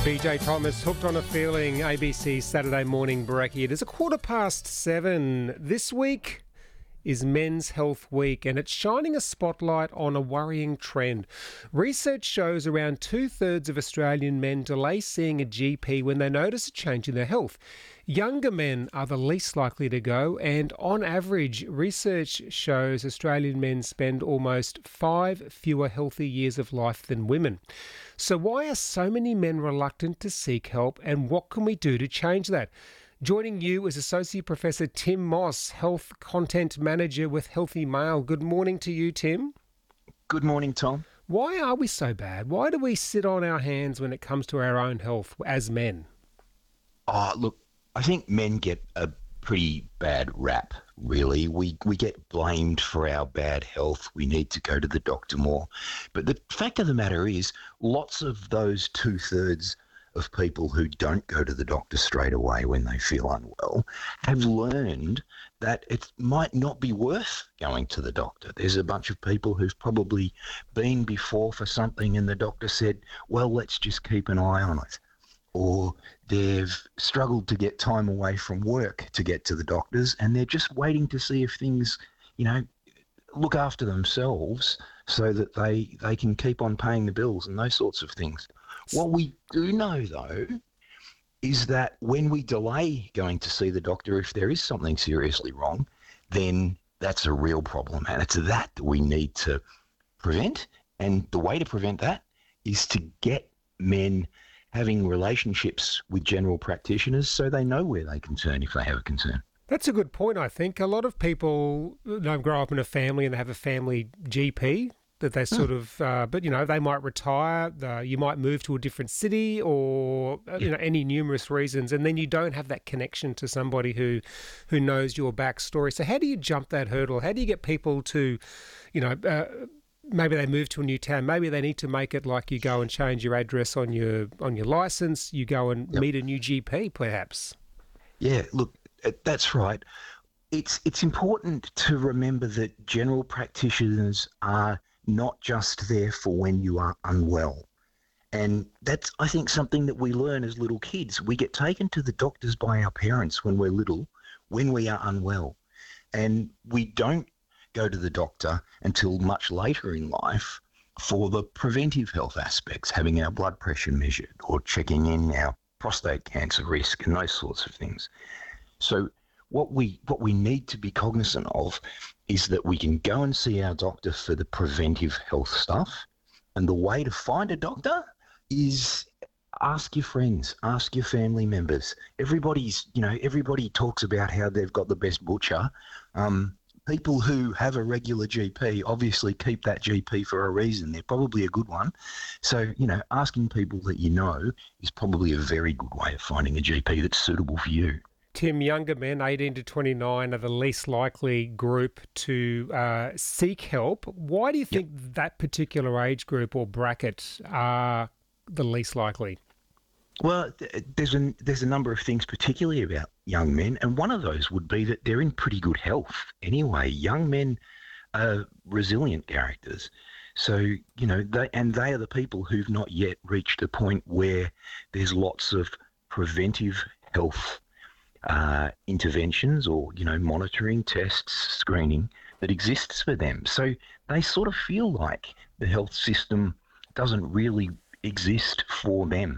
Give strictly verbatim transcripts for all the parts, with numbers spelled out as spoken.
B J Thomas, Hooked on a Feeling, A B C Saturday Morning Brekkie. It is a quarter past seven. This week is Men's Health Week, and it's shining a spotlight on a worrying trend. Research shows around two-thirds of Australian men delay seeing a G P when they notice a change in their health. Younger men are the least likely to go, and on average, research shows Australian men spend almost five fewer healthy years of life than women. So why are so many men reluctant to seek help, and what can we do to change that? Joining you is Associate Professor Tim Moss, Health Content Manager with Healthy Male. Good morning to you, Tim. Good morning, Tom. Why are we so bad? Why do we sit on our hands when it comes to our own health as men? Oh, look, I think men get a pretty bad rap, really. We we get blamed for our bad health. We need to go to the doctor more. But the fact of the matter is, lots of those two-thirds of people who don't go to the doctor straight away when they feel unwell have learned that it might not be worth going to the doctor. There's a bunch of people who've probably been before for something and the doctor said, well, let's just keep an eye on it. Or they've struggled to get time away from work to get to the doctors and they're just waiting to see if things, you know, look after themselves so that they, they can keep on paying the bills and those sorts of things. What we do know, though, is that when we delay going to see the doctor, if there is something seriously wrong, then that's a real problem. And it's that that we need to prevent. And the way to prevent that is to get men having relationships with general practitioners so they know where they can turn if they have a concern. That's a good point, I think. A lot of people you know, grow up in a family and they have a family G P that they sort of, uh, but, you know, they might retire, uh, you might move to a different city or, uh, you know, any numerous reasons, and then you don't have that connection to somebody who, who knows your backstory. So how do you jump that hurdle? How do you get people to, you know, uh, maybe they move to a new town, maybe they need to make it like you go and change your address on your on your licence, you go and yep. meet a new G P perhaps? Yeah, look, that's right. It's it's important to remember that general practitioners are not just there for when you are unwell. And that's, I think, something that we learn as little kids. We get taken to the doctors by our parents when we're little, when we are unwell. And we don't go to the doctor until much later in life for the preventive health aspects, having our blood pressure measured or checking in our prostate cancer risk and those sorts of things. So what we what we need to be cognizant of is that we can go and see our doctor for the preventive health stuff. And the way to find a doctor is ask your friends, ask your family members. Everybody's, you know, everybody talks about how they've got the best butcher. Um, people who have a regular G P obviously keep that G P for a reason. They're probably a good one. So, you know, asking people that you know is probably a very good way of finding a G P that's suitable for you. Tim, younger men, eighteen to twenty-nine, are the least likely group to uh, seek help. Why do you think yep. that particular age group or bracket are the least likely? Well, there's a, there's a number of things particularly about young men, and one of those would be that they're in pretty good health anyway. Young men are resilient characters. So, you know, they, and they are the people who've not yet reached a point where there's lots of preventive health Uh, interventions or, you know, monitoring, tests, screening that exists for them. So they sort of feel like the health system doesn't really exist for them.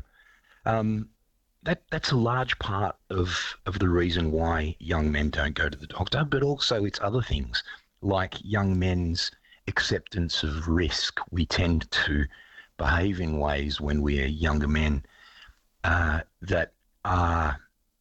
Um, that that's a large part of, of the reason why young men don't go to the doctor, but also it's other things like young men's acceptance of risk. We tend to behave in ways when we are younger men uh, that are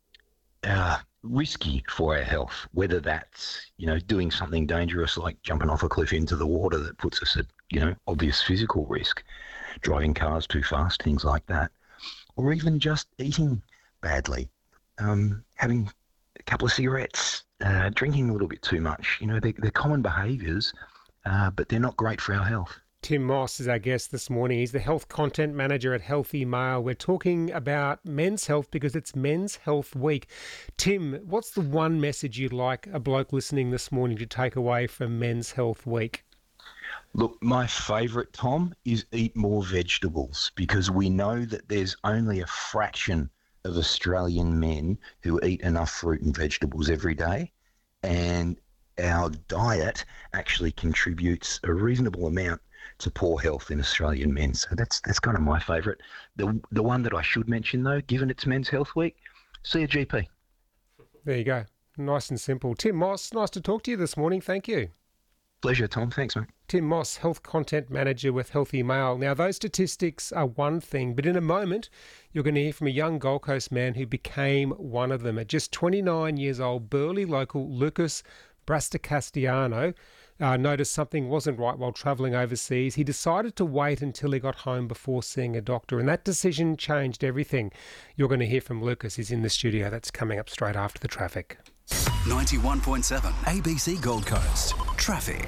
Uh, risky for our health, whether that's, you know, doing something dangerous like jumping off a cliff into the water that puts us at, you know, obvious physical risk, driving cars too fast, things like that, or even just eating badly, um, having a couple of cigarettes, uh, drinking a little bit too much. You know, they're, they're common behaviours, uh, but they're not great for our health. Tim Moss is our guest this morning. He's the Health Content Manager at Healthy Male. We're talking about men's health because it's Men's Health Week. Tim, what's the one message you'd like a bloke listening this morning to take away from Men's Health Week? Look, my favourite, Tom, is eat more vegetables because we know that there's only a fraction of Australian men who eat enough fruit and vegetables every day. And our diet actually contributes a reasonable amount to poor health in Australian men. So that's that's kind of my favourite. The the one that I should mention though, given it's Men's Health Week, see a G P. There you go. Nice and simple. Tim Moss, nice to talk to you this morning. Thank you. Pleasure, Tom. Thanks, mate. Tim Moss, Health Content Manager with Healthy Mail. Now, those statistics are one thing, but in a moment, you're going to hear from a young Gold Coast man who became one of them. At just twenty-nine years old, Burleigh local Lucas Brasticastiano uh, noticed something wasn't right while travelling overseas. He decided to wait until he got home before seeing a doctor, and that decision changed everything. You're going to hear from Lucas. He's in the studio. That's coming up straight after the traffic. ninety-one point seven A B C Gold Coast. Traffic.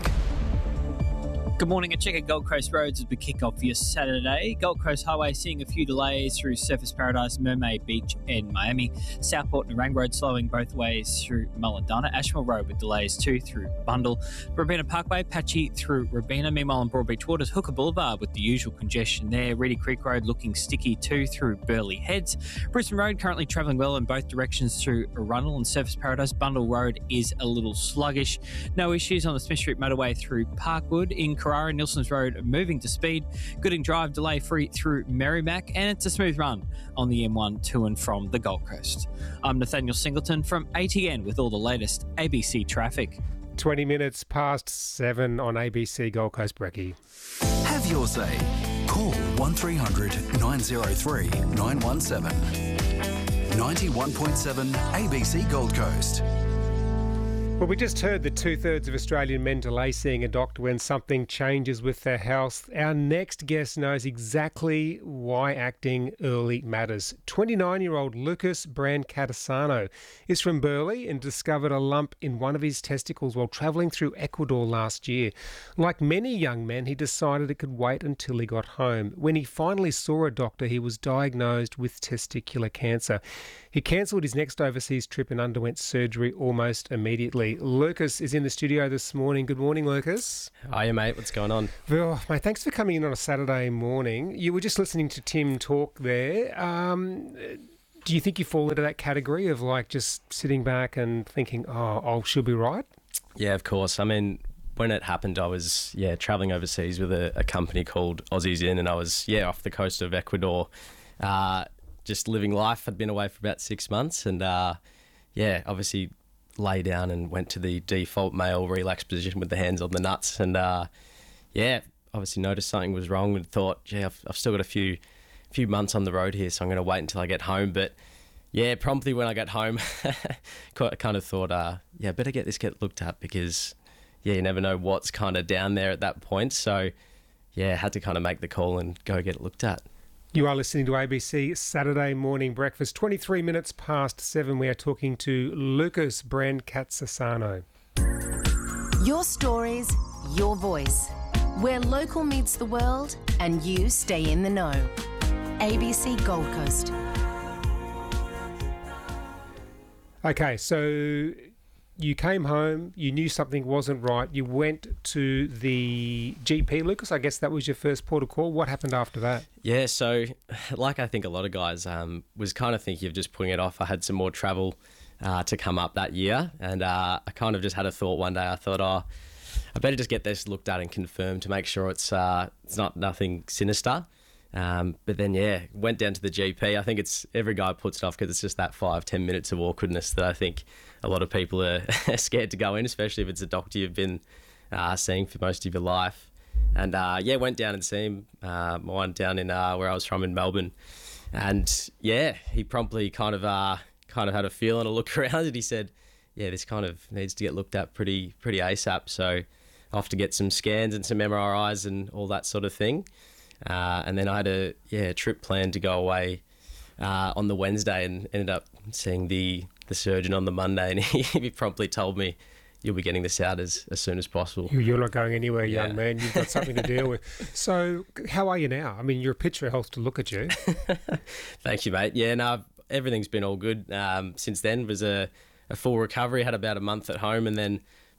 Good morning. A check at Gold Coast roads as we kick off for your Saturday. Gold Coast Highway seeing a few delays through Surfers Paradise, Mermaid Beach and Miami. Southport and Narang Road slowing both ways through Mullendana. Ashmore Road with delays too through Bundle. Robina Parkway patchy through Robina. Meanwhile on Broadbeach Waters, Hooker Boulevard with the usual congestion there. Reedy Creek Road looking sticky too through Burleigh Heads. Brisbane Road currently travelling well in both directions through Arundel and Surfers Paradise. Bundle Road is a little sluggish. No issues on the Smith Street motorway through Parkwood. In Carrara, Nilson's Road moving to speed. Gooding Drive delay free through Merrimack, and it's a smooth run on the M one to and from the Gold Coast. I'm Nathaniel Singleton from A T N with all the latest A B C traffic. twenty minutes past seven on A B C Gold Coast Brekkie. Have your say. Call one three hundred nine oh three nine one seven. ninety-one point seven A B C Gold Coast. Well, we just heard that two-thirds of Australian men delay seeing a doctor when something changes with their health. Our next guest knows exactly why acting early matters. twenty-nine-year-old Lucas Brasticastiano is from Burleigh and discovered a lump in one of his testicles while travelling through Ecuador last year. Like many young men, he decided it could wait until he got home. When he finally saw a doctor, he was diagnosed with testicular cancer. He cancelled his next overseas trip and underwent surgery almost immediately. Lucas is in the studio this morning. Good morning, Lucas. Hiya, mate. What's going on? Well, mate, thanks for coming in on a Saturday morning. You were just listening to Tim talk there. Um, do you think you fall into that category of like just sitting back and thinking, oh, I should be right? Yeah, of course. I mean, when it happened, I was, yeah, travelling overseas with a, a company called Aussies In, and I was, yeah, off the coast of Ecuador, uh, just living life. I'd been away for about six months and, uh, yeah, obviously lay down and went to the default male relax position with the hands on the nuts. And, uh, yeah, obviously noticed something was wrong and thought, yeah, I've, I've still got a few few months on the road here, so I'm going to wait until I get home. But, yeah, promptly when I got home, I kind of thought, uh, yeah, better get this get looked at because, yeah, you never know what's kind of down there at that point. So, yeah, had to kind of make the call and go get it looked at. You are listening to A B C Saturday Morning Breakfast. twenty-three minutes past seven, we are talking to Lucas Brasticastiano. Your stories, your voice. Where local meets the world and you stay in the know. A B C Gold Coast. Okay, so you came home, you knew something wasn't right, you went to the G P, Lucas. I guess that was your first port of call. What happened after that? Yeah, so like I think a lot of guys um, was kind of thinking of just putting it off. I had some more travel uh, to come up that year, and uh, I kind of just had a thought one day. I thought, oh, I better just get this looked at and confirmed to make sure it's uh, it's not nothing sinister. Um, but then, yeah, went down to the G P. I think it's every guy puts it off because it's just that five, ten minutes of awkwardness that I think a lot of people are scared to go in, especially if it's a doctor you've been uh, seeing for most of your life. And, uh, yeah, went down and see him, uh, mine down in uh, where I was from in Melbourne. And, yeah, he promptly kind of uh, kind of had a feel and a look around and he said, yeah, this kind of needs to get looked at pretty pretty ASAP. So I have to get some scans and some M R Is and all that sort of thing. Uh, and then I had a yeah trip planned to go away uh, on the Wednesday and ended up seeing the, the surgeon on the Monday, and he, he promptly told me, you'll be getting this out as, as soon as possible. You're not going anywhere, Yeah. young man. You've got something to deal with. So how are you now? I mean, you're a picture of health to look at you. Thank you, mate. Yeah, no, everything's been all good. Um, since then, it was a, a full recovery. Had about a month at home and then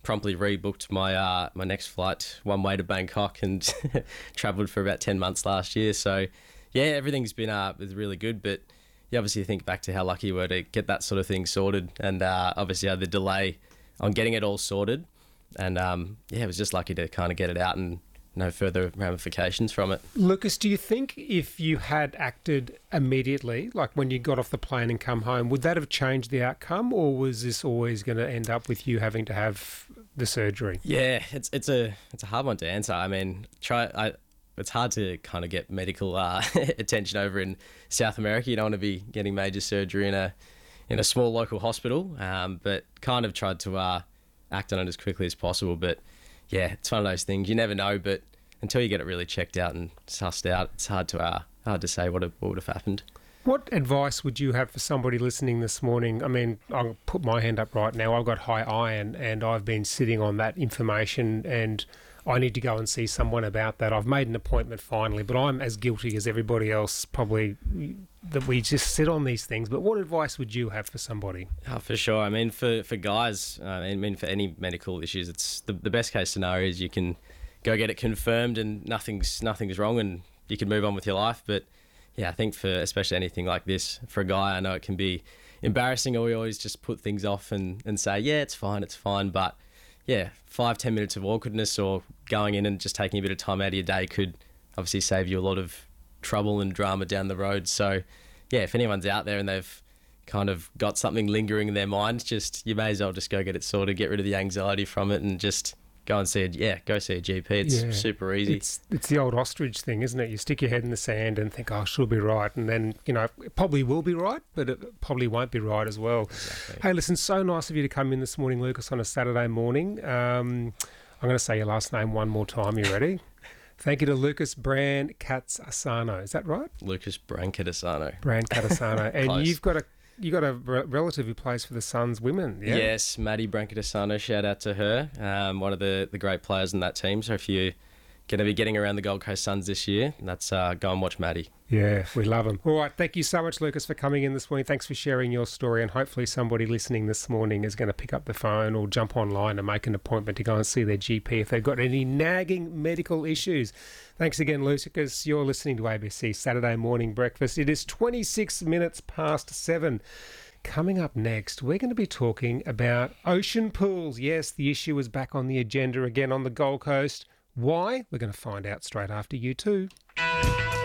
promptly rebooked my uh, my next flight one way to Bangkok and travelled for about ten months last year. So, yeah, everything's been uh, really good. But you obviously think back to how lucky you were to get that sort of thing sorted, and uh, obviously had the delay on getting it all sorted. And, um, yeah, I was just lucky to kind of get it out and no further ramifications from it. Lucas, do you think if you had acted immediately, like when you got off the plane and come home, would that have changed the outcome, or was this always going to end up with you having to have the surgery? Yeah, it's it's a it's a hard one to answer. I mean, try I. It's hard to kind of get medical uh, attention over in South America. You don't want to be getting major surgery in a in a small local hospital, um, but kind of tried to uh, act on it as quickly as possible. But yeah, it's one of those things. You never know, but until you get it really checked out and sussed out, it's hard to uh, hard to say what, what would have happened. What advice would you have for somebody listening this morning? I mean, I'll put my hand up right now. I've got high iron and I've been sitting on that information and I need to go and see someone about that. I've made an appointment finally, but I'm as guilty as everybody else probably that we just sit on these things. But what advice would you have for somebody? Oh, for sure. I mean, for, for guys, uh, I mean, for any medical issues, it's the, the best case scenario is you can go get it confirmed and nothing's nothing's wrong and you can move on with your life. But yeah, I think for especially anything like this, for a guy, I know it can be embarrassing or we always just put things off and, and say, yeah, it's fine, it's fine. But yeah, five, ten minutes of awkwardness or going in and just taking a bit of time out of your day could obviously save you a lot of trouble and drama down the road. So yeah, if anyone's out there and they've kind of got something lingering in their mind, just you may as well just go get it sorted, get rid of the anxiety from it and just go and see a, yeah, go see a G P. It's Yeah. super easy. It's it's the old ostrich thing, isn't it? You stick your head in the sand and think, oh, she'll be right. And then, you know, it probably will be right, but it probably won't be right as well. Exactly. Hey, listen, so nice of you to come in this morning, Lucas, on a Saturday morning. Um, I'm going to say your last name one more time. You ready? Thank you to Lucas Brancatisano. Is that right? Lucas Brancatisano. Brancatisano. And Close. you've got a you got a re- relative who plays for the Suns women, yeah? Yes, Maddie Brancatisano, shout out to her, um, one of the, the great players in that team. So if you're going to be getting around the Gold Coast Suns this year, that's uh, go and watch Maddie. Yeah, we love them. All right, thank you so much, Lucas, for coming in this morning. Thanks for sharing your story, and hopefully somebody listening this morning is going to pick up the phone or jump online and make an appointment to go and see their G P if they've got any nagging medical issues. Thanks again, Lucas. You're listening to A B C Saturday Morning Breakfast. It is twenty-six minutes past seven. Coming up next, we're going to be talking about ocean pools. Yes, the issue is back on the agenda again on the Gold Coast. Why? We're going to find out straight after you too.